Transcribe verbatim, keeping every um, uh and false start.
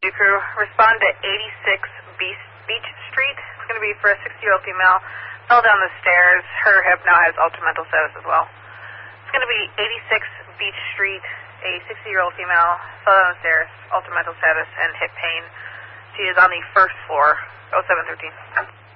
rescue crew. Respond to eighty-six Beach Street. It's going to be for a sixty-year-old female. Fell down the stairs. Her hip now has ultra mental status as well. It's going to be eighty-six Beach Street. A sixty-year-old female fell down the stairs, ultra mental status, and hip pain. She is on the first floor, oh seven thirteen.